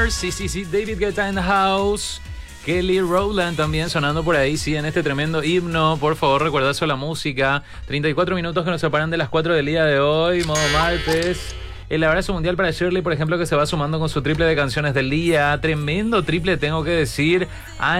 Summer. Sí, David Guetta in the house. Kelly Rowland también sonando por ahí, sí, en este tremendo himno. Por favor, recuerdazo la música. 34 minutos que nos separan de las 4 del día de hoy, modo martes. El abrazo mundial para Shirley, por ejemplo, que se va sumando con su triple de canciones del día. Tremendo triple, tengo que decir.